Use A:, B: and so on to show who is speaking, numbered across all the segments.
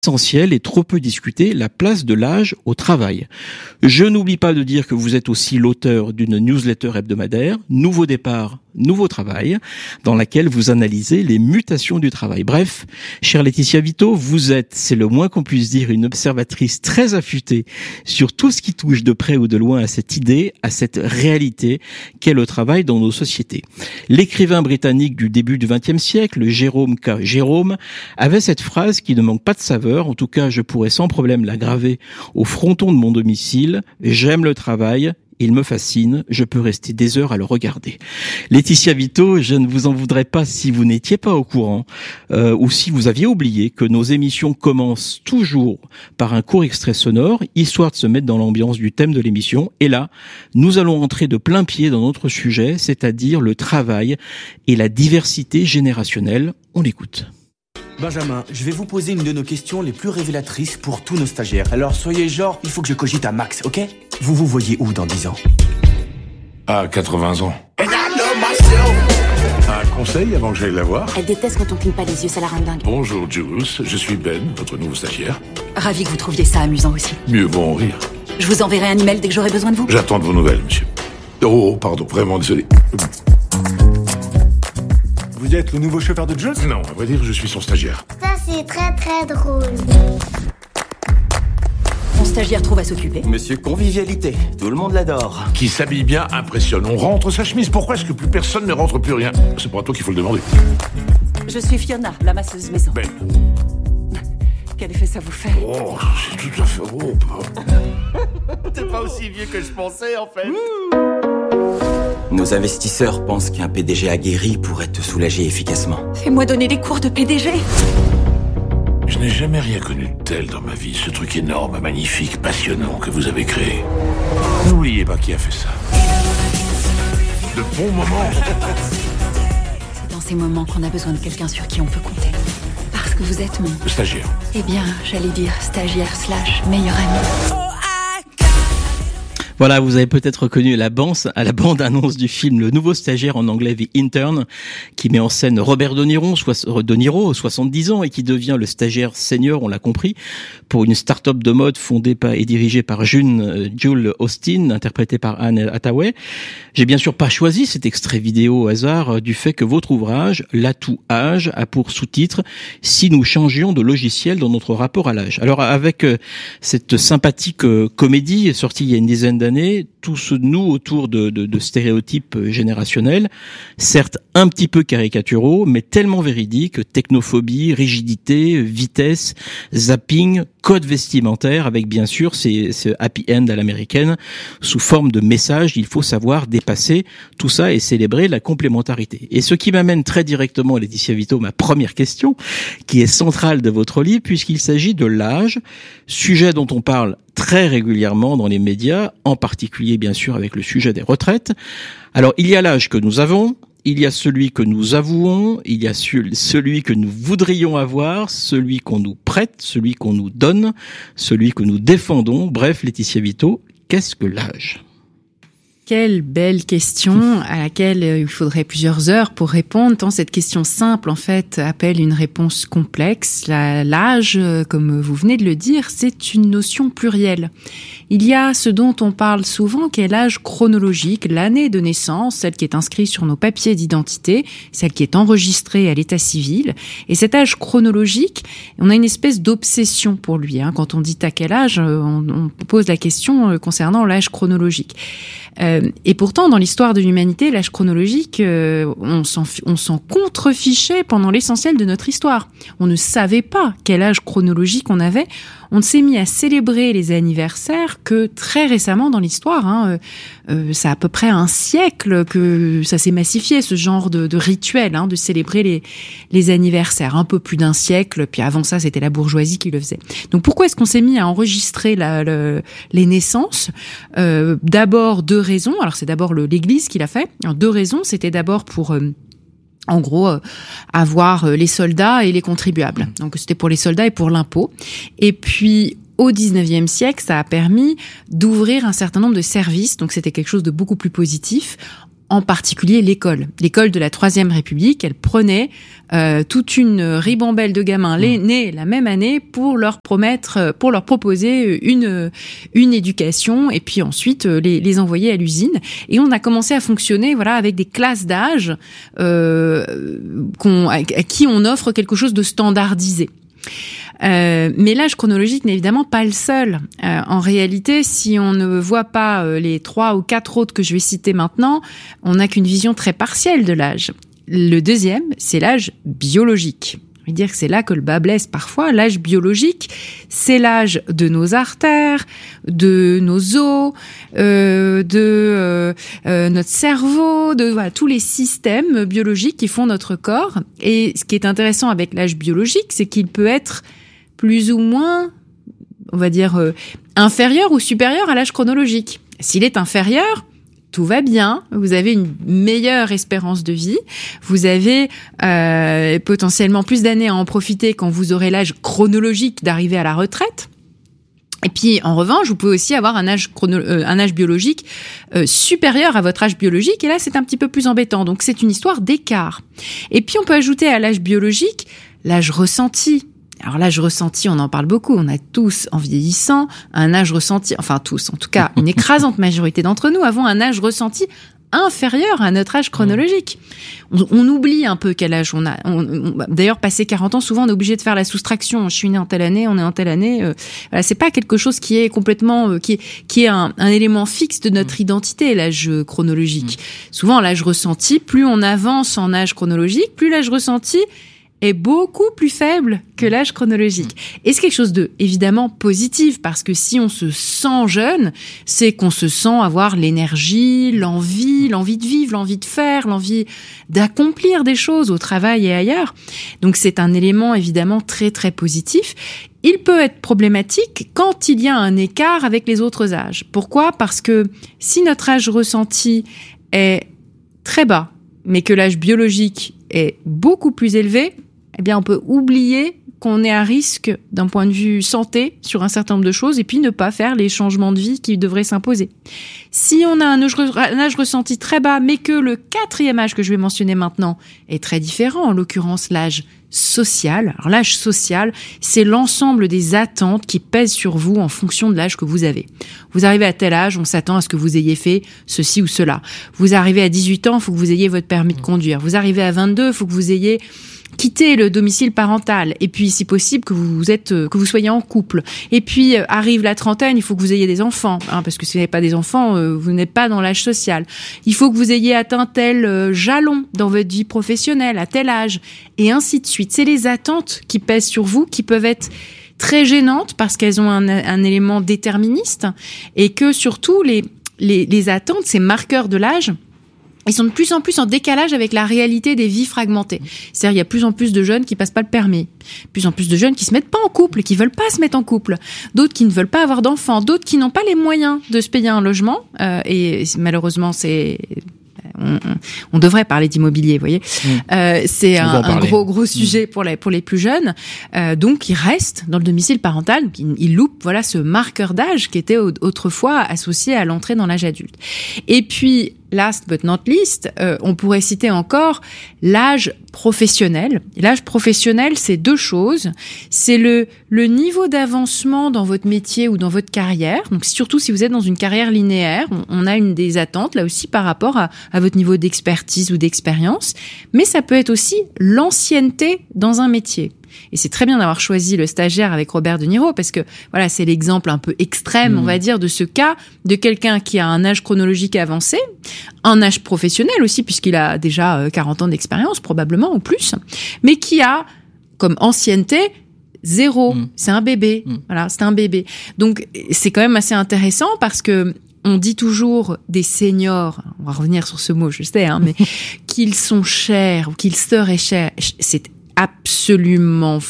A: essentiel et trop peu discuté, la place de l'âge au travail. Je n'oublie pas de dire que vous êtes aussi l'auteur d'une newsletter hebdomadaire, Nouveau départ, Nouveau travail, dans laquelle vous analysez les mutations du travail. Bref, chère Laetitia Vito, vous êtes, c'est le moins qu'on puisse dire, une observatrice très affûtée sur tout ce qui touche de près ou de loin à cette idée, à cette réalité qu'est le travail dans nos sociétés. L'écrivain britannique du début du XXe siècle, Jérôme K. Jérôme, avait cette phrase qui ne manque pas de saveur. En tout cas, je pourrais sans problème la graver au fronton de mon domicile. J'aime le travail. Il me fascine, je peux rester des heures à le regarder. Laetitia Vito, je ne vous en voudrais pas si vous n'étiez pas au courant ou si vous aviez oublié que nos émissions commencent toujours par un court extrait sonore, histoire de se mettre dans l'ambiance du thème de l'émission. Et là, nous allons entrer de plein pied dans notre sujet, c'est-à-dire le travail et la diversité générationnelle. On l'écoute.
B: Benjamin, je vais vous poser une de nos questions les plus révélatrices pour tous nos stagiaires. Alors soyez genre, il faut que je cogite à max, ok ? Vous vous voyez où dans 10 ans ?
C: À 80 ans. Un conseil avant que j'aille la voir ?
D: Elle déteste quand on cligne pas les yeux, ça la rend dingue.
C: Bonjour Jules, je suis Ben, votre nouveau stagiaire.
D: Ravi que vous trouviez ça amusant aussi.
C: Mieux vaut en rire.
D: Je vous enverrai un email dès que j'aurai besoin de vous.
C: J'attends de vos nouvelles, monsieur. Oh, pardon, vraiment désolé.
B: Vous êtes le nouveau chauffeur de Jules ?
C: Non, à vrai dire, je suis son stagiaire.
E: Ça, c'est très très drôle.
D: Mon stagiaire trouve à s'occuper.
B: Monsieur Convivialité, tout le monde l'adore.
C: Qui s'habille bien, impressionne. On rentre sa chemise. Pourquoi est-ce que plus personne ne rentre plus rien ? C'est pas à toi qu'il faut le demander.
D: Je suis Fiona, la masseuse maison.
C: Ben.
D: Quel effet ça vous fait ?
C: Oh, c'est tout à fait... Oh,
B: T'es pas aussi vieux que je pensais, en fait. Nos investisseurs pensent qu'un PDG aguerri pourrait te soulager efficacement.
D: Fais-moi donner des cours de PDG.
C: Je n'ai jamais rien connu de tel dans ma vie. Ce truc énorme, magnifique, passionnant que vous avez créé. N'oubliez pas qui a fait ça. De bons moments.
D: C'est dans ces moments qu'on a besoin de quelqu'un sur qui on peut compter. Parce que vous êtes mon...
C: Stagiaire.
D: Eh bien, j'allais dire stagiaire / meilleur ami.
A: Voilà, vous avez peut-être reconnu la bande-annonce du film Le Nouveau Stagiaire, en anglais The Intern, qui met en scène Robert De Niro, 70 ans, et qui devient le stagiaire senior, on l'a compris, pour une start-up de mode fondée et dirigée par Jules Austin, interprétée par Anne Hathaway. J'ai bien sûr pas choisi cet extrait vidéo au hasard du fait que votre ouvrage, L'atout âge, a pour sous-titre « Si nous changions de logiciel dans notre rapport à l'âge ». Alors avec cette sympathique comédie sortie il y a une dizaine d'années, tout se noue autour de stéréotypes générationnels, certes un petit peu caricaturaux, mais tellement véridiques: technophobie, rigidité, vitesse, zapping, code vestimentaire, avec bien sûr ce happy end à l'américaine, sous forme de message. Il faut savoir dépasser tout ça et célébrer la complémentarité. Et ce qui m'amène très directement, Laetitia Vito, ma première question, qui est centrale de votre livre, puisqu'il s'agit de l'âge, sujet dont on parle très régulièrement dans les médias, en particulier bien sûr avec le sujet des retraites. Alors il y a l'âge que nous avons, il y a celui que nous avouons, il y a celui que nous voudrions avoir, celui qu'on nous prête, celui qu'on nous donne, celui que nous défendons. Bref, Laetitia Vito, qu'est-ce que l'âge ?
F: Quelle belle question à laquelle il faudrait plusieurs heures pour répondre, tant cette question simple, en fait, appelle une réponse complexe. L'âge, comme vous venez de le dire, c'est une notion plurielle. Il y a ce dont on parle souvent, qui est l'âge chronologique, l'année de naissance, celle qui est inscrite sur nos papiers d'identité, celle qui est enregistrée à l'état civil. Et cet âge chronologique, on a une espèce d'obsession pour lui. Quand on dit à quel âge, on pose la question concernant l'âge chronologique. Et pourtant, dans l'histoire de l'humanité, l'âge chronologique, on s'en contrefichait pendant l'essentiel de notre histoire. On ne savait pas quel âge chronologique on avait. On ne s'est mis à célébrer les anniversaires que très récemment dans l'histoire. Ça a à peu près un siècle que ça s'est massifié, ce genre de rituel, de célébrer les anniversaires. Un peu plus d'un siècle, puis avant ça, c'était la bourgeoisie qui le faisait. Donc pourquoi est-ce qu'on s'est mis à enregistrer les naissances ? D'abord, deux raisons. Alors c'est d'abord l'Église qui l'a fait. Alors, deux raisons. C'était d'abord pour... en gros, avoir les soldats et les contribuables. Donc, c'était pour les soldats et pour l'impôt. Et puis, au 19e siècle, ça a permis d'ouvrir un certain nombre de services. Donc, c'était quelque chose de beaucoup plus positif. en particulier l'école. L'école de la Troisième République, elle prenait toute une ribambelle de gamins nés la même année pour leur proposer une éducation et puis ensuite les envoyer à l'usine. Et on a commencé à fonctionner avec des classes d'âge à qui on offre quelque chose de standardisé. Mais l'âge chronologique n'est évidemment pas le seul. En réalité, si on ne voit pas les 3 ou 4 autres que je vais citer maintenant, on n'a qu'une vision très partielle de l'âge. Le deuxième, c'est l'âge biologique. Je veux dire que c'est là que le bas blesse parfois. L'âge biologique, c'est l'âge de nos artères, de nos os, de notre cerveau, de tous les systèmes biologiques qui font notre corps. Et ce qui est intéressant avec l'âge biologique, c'est qu'il peut être plus ou moins, on va dire, inférieur ou supérieur à l'âge chronologique. S'il est inférieur, tout va bien, vous avez une meilleure espérance de vie, vous avez potentiellement plus d'années à en profiter quand vous aurez l'âge chronologique d'arriver à la retraite. Et puis, en revanche, vous pouvez aussi avoir un âge biologique supérieur à votre âge biologique, et là, c'est un petit peu plus embêtant. Donc, c'est une histoire d'écart. Et puis, on peut ajouter à l'âge biologique l'âge ressenti. Alors l'âge ressenti, on en parle beaucoup. On a tous, en vieillissant, un âge ressenti. Enfin tous, en tout cas, une écrasante majorité d'entre nous avons un âge ressenti inférieur à notre âge chronologique. On oublie un peu quel âge on a. D'ailleurs, passé 40 ans, souvent on est obligé de faire la soustraction. Je suis né en telle année, on est en telle année. Voilà, c'est pas quelque chose qui est complètement, qui est un élément fixe de notre identité, l'âge chronologique. Souvent, l'âge ressenti, plus on avance en âge chronologique, plus l'âge ressenti est beaucoup plus faible que l'âge chronologique. Et c'est quelque chose de, évidemment, positif, parce que si on se sent jeune, c'est qu'on se sent avoir l'énergie, l'envie de vivre, l'envie de faire, l'envie d'accomplir des choses au travail et ailleurs. Donc c'est un élément, évidemment, très, très positif. Il peut être problématique quand il y a un écart avec les autres âges. Pourquoi ? Parce que si notre âge ressenti est très bas, mais que l'âge biologique est beaucoup plus élevé, eh bien, on peut oublier qu'on est à risque d'un point de vue santé sur un certain nombre de choses et puis ne pas faire les changements de vie qui devraient s'imposer. Si on a un âge ressenti très bas, mais que le 4e âge que je vais mentionner maintenant est très différent, en l'occurrence l'âge social. Alors l'âge social, c'est l'ensemble des attentes qui pèsent sur vous en fonction de l'âge que vous avez. Vous arrivez à tel âge, on s'attend à ce que vous ayez fait ceci ou cela. Vous arrivez à 18 ans, il faut que vous ayez votre permis de conduire. Vous arrivez à 22, il faut que vous ayez quitté le domicile parental. Et puis, si possible, que vous soyez en couple. Et puis, arrive la trentaine, il faut que vous ayez des enfants. Parce que si vous n'avez pas des enfants, vous n'êtes pas dans l'âge social. Il faut que vous ayez atteint tel jalon dans votre vie professionnelle, à tel âge. Et ainsi de suite. C'est les attentes qui pèsent sur vous, qui peuvent être très gênantes parce qu'elles ont un élément déterministe. Et que surtout, les attentes, ces marqueurs de l'âge, ils sont de plus en plus en décalage avec la réalité des vies fragmentées. C'est-à-dire, il y a de plus en plus de jeunes qui passent pas le permis. De plus en plus de jeunes qui se mettent pas en couple, qui veulent pas se mettre en couple. D'autres qui ne veulent pas avoir d'enfants. D'autres qui n'ont pas les moyens de se payer un logement. Et malheureusement, on devrait parler d'immobilier, vous voyez. C'est un gros sujet pour les plus jeunes. Donc, ils restent dans le domicile parental. Donc, ils loupent, ce marqueur d'âge qui était autrefois associé à l'entrée dans l'âge adulte. Et puis, last but not least, on pourrait citer encore l'âge professionnel. L'âge professionnel, c'est 2 choses. C'est le niveau d'avancement dans votre métier ou dans votre carrière. Donc, surtout si vous êtes dans une carrière linéaire, on a des attentes, là aussi, par rapport à votre niveau d'expertise ou d'expérience. Mais ça peut être aussi l'ancienneté dans un métier. Et c'est très bien d'avoir choisi le stagiaire avec Robert De Niro parce que c'est l'exemple un peu extrême, on va dire, de ce cas de quelqu'un qui a un âge chronologique avancé, un âge professionnel aussi puisqu'il a déjà 40 ans d'expérience probablement ou plus, mais qui a comme ancienneté 0. C'est un bébé. C'est un bébé. Donc c'est quand même assez intéressant parce que on dit toujours des seniors, on va revenir sur ce mot, je sais, mais qu'ils sont chers ou qu'ils seraient chers. C'est absolument faux.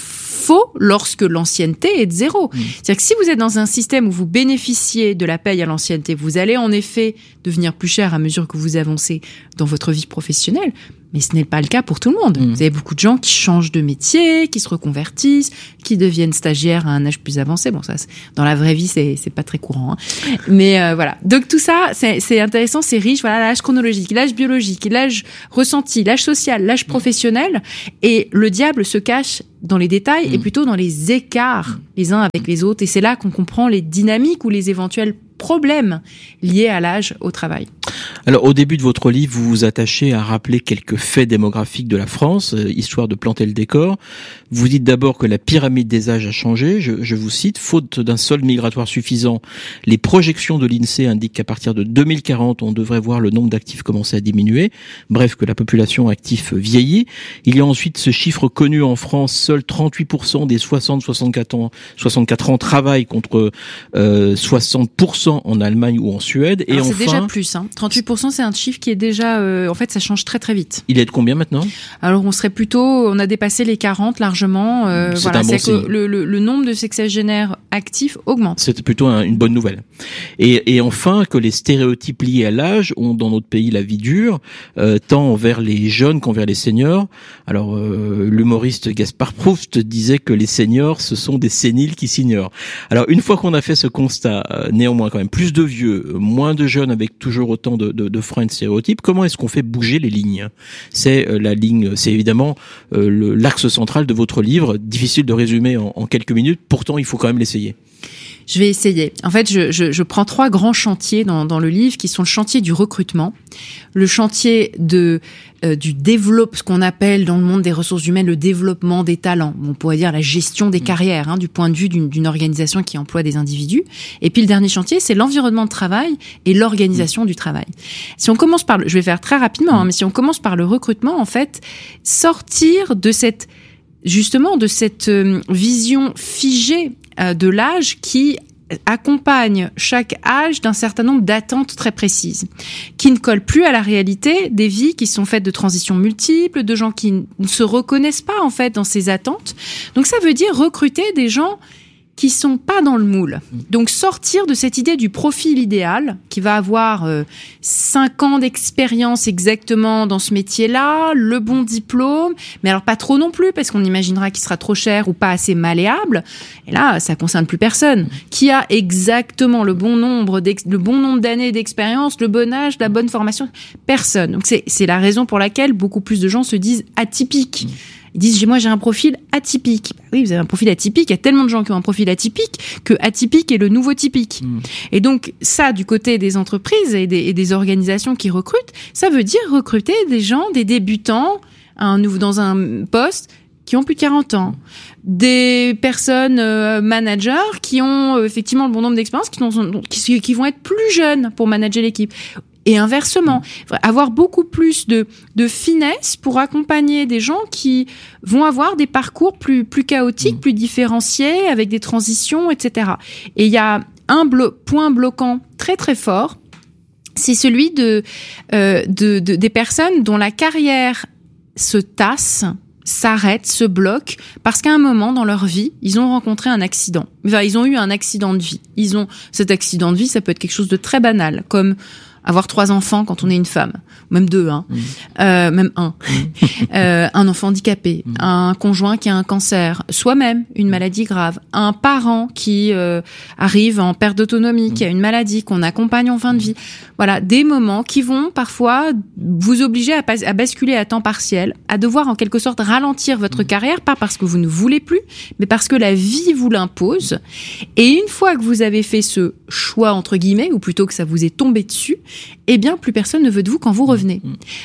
F: faux lorsque l'ancienneté est de 0. C'est-à-dire que si vous êtes dans un système où vous bénéficiez de la paye à l'ancienneté, vous allez en effet devenir plus cher à mesure que vous avancez dans votre vie professionnelle. Mais ce n'est pas le cas pour tout le monde. Vous avez beaucoup de gens qui changent de métier, qui se reconvertissent, qui deviennent stagiaires à un âge plus avancé. Bon, ça, dans la vraie vie, c'est pas très courant, hein. Mais voilà. Donc tout ça, c'est intéressant, c'est riche. Voilà, l'âge chronologique, l'âge biologique, l'âge ressenti, l'âge social, l'âge professionnel. Et le diable se cache dans les détails et plutôt dans les écarts les uns avec les autres. Et c'est là qu'on comprend les dynamiques ou les éventuels problèmes liés à l'âge au travail.
A: Alors, au début de votre livre, vous vous attachez à rappeler quelques faits démographiques de la France, histoire de planter le décor. Vous dites d'abord que la pyramide des âges a changé. Je vous cite, faute d'un solde migratoire suffisant, les projections de l'INSEE indiquent qu'à partir de 2040, on devrait voir le nombre d'actifs commencer à diminuer. Bref, que la population active vieillit. Il y a ensuite ce chiffre connu en France, seuls 38% des 60-64 ans travaillent contre 60% en Allemagne ou en Suède.
F: Alors, c'est déjà plus, hein. 38%, c'est un chiffre qui est déjà, en fait, ça change très très vite.
A: Il est de combien maintenant? Alors,
F: on a dépassé les 40 largement. C'est que le nombre de sexagénaires actifs augmente.
A: C'est plutôt une bonne nouvelle. Et enfin, que les stéréotypes liés à l'âge ont dans notre pays la vie dure, tant envers les jeunes qu'envers les seniors. Alors, l'humoriste Gaspard Proust disait que les seniors, ce sont des séniles qui s'ignorent. Alors, une fois qu'on a fait ce constat, néanmoins quand même plus de vieux, moins de jeunes avec toujours autant de freins et de stéréotypes, comment est-ce qu'on fait bouger les lignes? C'est la ligne, c'est évidemment l'axe central de votre livre, difficile de résumer en quelques minutes, pourtant il faut quand même l'essayer.
F: Je vais essayer. En fait, je prends 3 grands chantiers dans le livre qui sont le chantier du recrutement, le chantier du développement, ce qu'on appelle dans le monde des ressources humaines le développement des talents. On pourrait dire la gestion des carrières, hein, du point de vue d'une organisation qui emploie des individus. Et puis le dernier chantier, c'est l'environnement de travail et l'organisation du travail. Si on commence je vais faire très rapidement, hein, mais si on commence par le recrutement, en fait, sortir de cette vision figée de l'âge qui accompagne chaque âge d'un certain nombre d'attentes très précises, qui ne collent plus à la réalité des vies qui sont faites de transitions multiples, de gens qui ne se reconnaissent pas en fait dans ces attentes. Donc ça veut dire recruter des gens qui sont pas dans le moule. Donc sortir de cette idée du profil idéal qui va avoir 5 ans d'expérience exactement dans ce métier-là, le bon diplôme, mais alors pas trop non plus parce qu'on imaginera qu'il sera trop cher ou pas assez malléable. Et là, ça concerne plus personne. Qui a exactement le bon nombre d'années d'expérience, le bon âge, la bonne formation? Personne. Donc c'est la raison pour laquelle beaucoup plus de gens se disent atypiques. Ils disent, moi, j'ai un profil atypique. Bah oui, vous avez un profil atypique. Il y a tellement de gens qui ont un profil atypique que atypique est le nouveau typique. Et donc, ça, du côté des entreprises et des organisations qui recrutent, ça veut dire recruter des gens, des débutants, dans un poste qui ont plus de 40 ans. Des personnes managers qui ont effectivement le bon nombre d'expériences, qui vont être plus jeunes pour manager l'équipe. Et inversement, avoir beaucoup plus de finesse pour accompagner des gens qui vont avoir des parcours plus chaotiques, plus différenciés, avec des transitions, etc. Et il y a un point bloquant très très fort, c'est celui des personnes dont la carrière se tasse, s'arrêtent, se bloquent, parce qu'à un moment dans leur vie, ils ont rencontré un accident. Enfin, ils ont eu un accident de vie. Cet accident de vie, ça peut être quelque chose de très banal, comme avoir 3 enfants quand on est une femme, même 2, hein, même 1, un enfant handicapé, un conjoint qui a un cancer, soi-même une maladie grave, un parent qui arrive en perte d'autonomie, qui a une maladie qu'on accompagne en fin de vie. Voilà, des moments qui vont parfois vous obliger à basculer à temps partiel, à devoir en quelque sorte ralentir votre carrière, pas parce que vous ne voulez plus, mais parce que la vie vous l'impose. Et une fois que vous avez fait ce choix entre guillemets, ou plutôt que ça vous est tombé dessus, eh bien, plus personne ne veut de vous quand vous revenez.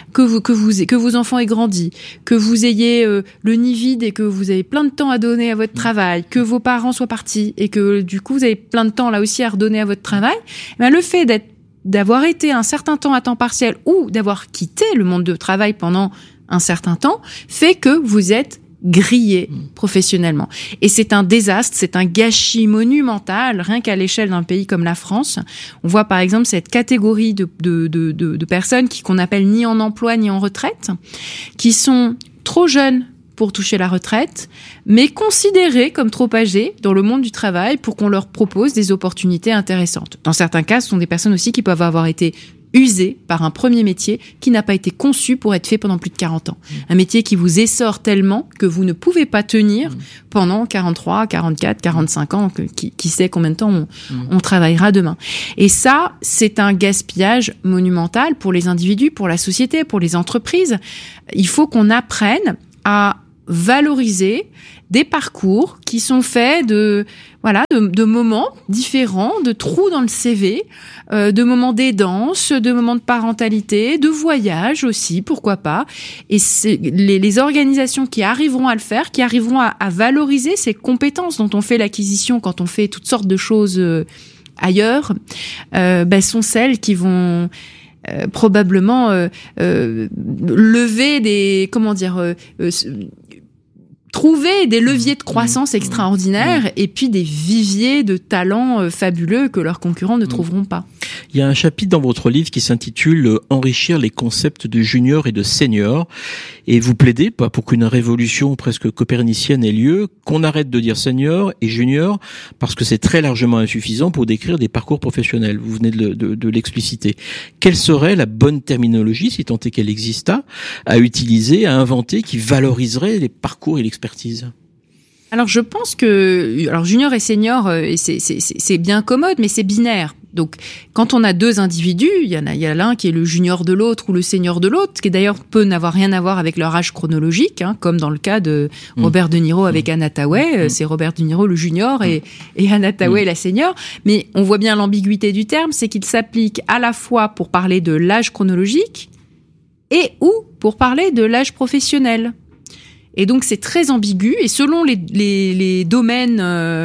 F: Que vos enfants aient grandi, que vous ayez le nid vide et que vous avez plein de temps à donner à votre travail, que vos parents soient partis et que du coup vous avez plein de temps là aussi à redonner à votre travail. Ben, le fait d'avoir été un certain temps à temps partiel ou d'avoir quitté le monde du travail pendant un certain temps fait que vous êtes grillé professionnellement. Et c'est un désastre, c'est un gâchis monumental, rien qu'à l'échelle d'un pays comme la France. On voit par exemple cette catégorie de personnes qu'on appelle ni en emploi ni en retraite, qui sont trop jeunes pour toucher la retraite, mais considérés comme trop âgés dans le monde du travail pour qu'on leur propose des opportunités intéressantes. Dans certains cas, ce sont des personnes aussi qui peuvent avoir été usées par un premier métier qui n'a pas été conçu pour être fait pendant plus de 40 ans. Un métier qui vous essore tellement que vous ne pouvez pas tenir pendant 43, 44, 45 ans, qui sait combien de temps on travaillera demain. Et ça, c'est un gaspillage monumental pour les individus, pour la société, pour les entreprises. Il faut qu'on apprenne à valoriser des parcours qui sont faits de moments différents, de trous dans le CV, de moments d'aidance, de moments de parentalité, de voyage aussi, pourquoi pas. Et c'est les organisations qui arriveront à le faire, qui arriveront à valoriser ces compétences dont on fait l'acquisition quand on fait toutes sortes de choses ailleurs, sont celles qui vont probablement lever des trouver des leviers de croissance extraordinaires et puis des viviers de talents fabuleux que leurs concurrents ne trouveront pas.
A: Il y a un chapitre dans votre livre qui s'intitule « Enrichir les concepts de junior et de senior ». Et vous plaidez pour qu'une révolution presque copernicienne ait lieu, qu'on arrête de dire senior et junior, parce que c'est très largement insuffisant pour décrire des parcours professionnels. Vous venez de l'expliciter. Quelle serait la bonne terminologie, si tant est qu'elle exista, à utiliser, à inventer, qui valoriserait les parcours et l'expertise ?
F: Alors je pense que junior et senior, c'est bien commode, mais c'est binaire. Donc, quand on a deux individus, il y a l'un qui est le junior de l'autre ou le senior de l'autre, qui d'ailleurs peut n'avoir rien à voir avec leur âge chronologique, comme dans le cas de Robert De Niro avec Anne Hathaway. C'est Robert De Niro le junior et Anne Hathaway la senior. Mais on voit bien l'ambiguïté du terme, c'est qu'il s'applique à la fois pour parler de l'âge chronologique et ou pour parler de l'âge professionnel. Et donc c'est très ambigu et selon les domaines,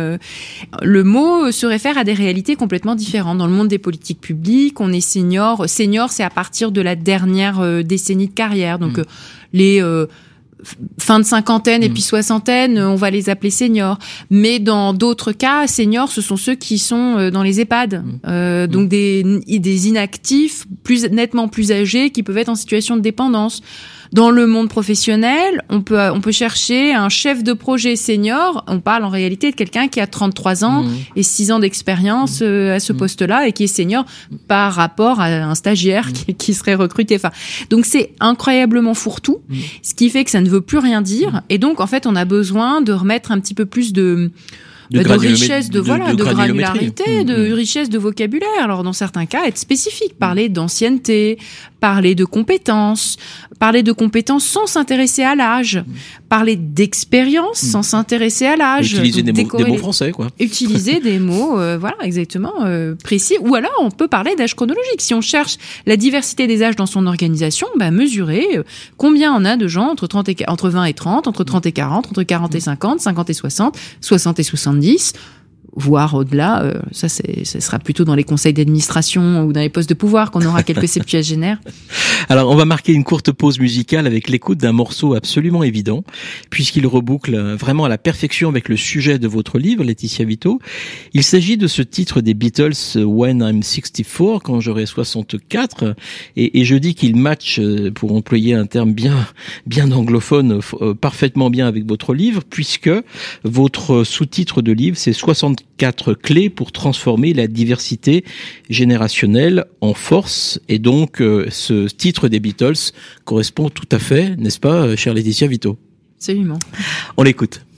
F: le mot se réfère à des réalités complètement différentes. Dans le monde des politiques publiques, on est senior. Senior, c'est à partir de la dernière décennie de carrière. Donc les fin de cinquantaine et puis soixantaine, on va les appeler seniors. Mais dans d'autres cas, seniors, ce sont ceux qui sont dans les EHPAD. Donc des inactifs nettement plus âgés qui peuvent être en situation de dépendance. Dans le monde professionnel, on peut chercher un chef de projet senior. On parle en réalité de quelqu'un qui a 33 ans et 6 ans d'expérience à ce poste-là et qui est senior par rapport à un stagiaire qui serait recruté. Enfin, donc c'est incroyablement fourre-tout, ce qui fait que ça ne veut plus rien dire. Et donc, en fait, on a besoin de remettre un petit peu plus de richesse, de granularité, de richesse de vocabulaire. Alors, dans certains cas, être spécifique, parler d'ancienneté, parler de compétences sans s'intéresser à l'âge, parler d'expérience sans s'intéresser à l'âge.
A: Utiliser des mots français, quoi.
F: Utiliser des mots, exactement, précis. Ou alors, on peut parler d'âge chronologique. Si on cherche la diversité des âges dans son organisation, mesurer combien on a de gens entre 20 et 30, entre 30 et 40, entre 40 et 50, 50 et 60, 60 et 70, voire au-delà. Ça sera plutôt dans les conseils d'administration ou dans les postes de pouvoir qu'on aura quelques septuagénaires.
A: Alors, on va marquer une courte pause musicale avec l'écoute d'un morceau absolument évident, puisqu'il reboucle vraiment à la perfection avec le sujet de votre livre, Laetitia Vito. Il s'agit de ce titre des Beatles, When I'm 64, quand j'aurai 64, et je dis qu'il match, pour employer un terme bien anglophone, parfaitement bien avec votre livre, puisque votre sous-titre de livre, c'est 64 clés pour transformer la diversité générationnelle en force, et donc ce titre des Beatles correspond tout à fait, n'est-ce pas, chère Laetitia Vito ?
F: Absolument.
A: On l'écoute.